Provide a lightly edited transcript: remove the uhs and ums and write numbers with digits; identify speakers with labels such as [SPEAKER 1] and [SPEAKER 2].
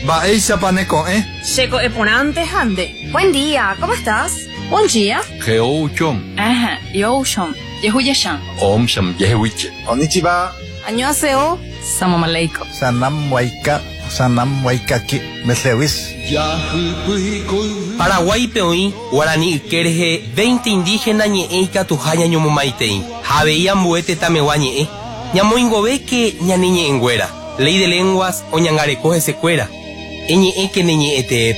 [SPEAKER 1] Baeisa paneco,
[SPEAKER 2] Checo eponante hande.
[SPEAKER 3] Buen día, ¿cómo estás?
[SPEAKER 2] Buen día.
[SPEAKER 1] Geouchom.
[SPEAKER 2] Ajá, Yoshom. Yehuyashan.
[SPEAKER 1] Omsham yehuiche.
[SPEAKER 4] Konnichiwa.
[SPEAKER 3] Annyeonghaseyo.
[SPEAKER 2] Salam aleikum.
[SPEAKER 4] Sanam waikaki. Meslewis.
[SPEAKER 5] Paraguay peoí, Guarani Ikerje, 20 indígenas ñe'eika tujaña ñomomaitei. Javeía mbuete tamewa ñe'e. Ñamoingove que ñaniñe enguera. Ley de lenguas o ñangarecoje secuera. Eñe'e que neñe'ete